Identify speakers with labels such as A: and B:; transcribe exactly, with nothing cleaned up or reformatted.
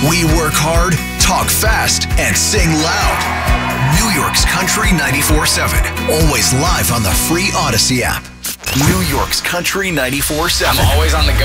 A: We work hard, talk fast, and sing loud. New York's Country ninety-four seven. Always live on the free Odyssey app. New York's Country ninety-four seven.
B: I'm always on the go.